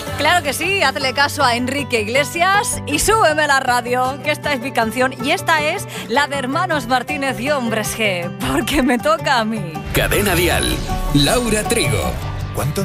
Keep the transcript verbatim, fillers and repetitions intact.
Claro que sí, hazle caso a Enrique Iglesias y súbeme a la radio, que esta es mi canción y esta es la de Hermanos Martínez y Hombres G, porque me toca a mí. Cadena Dial, Laura Trigo. ¿Cuánto